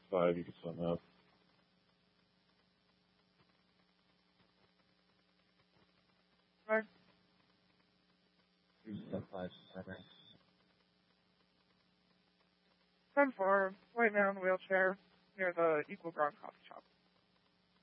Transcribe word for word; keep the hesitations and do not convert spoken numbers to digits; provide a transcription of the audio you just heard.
five, you can swim up. Right. Step five, seven. ten four, right now in the wheelchair near the Equal Ground Coffee Shop.